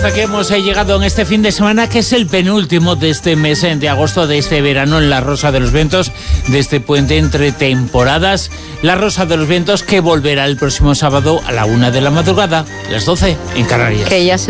Hasta que hemos llegado en este fin de semana, que es el penúltimo de este mes de agosto, de este verano en la Rosa de los Vientos, de este puente entre temporadas. La Rosa de los Vientos, que volverá el próximo sábado a la 1 de la madrugada, las 12 en Canarias. Que ya se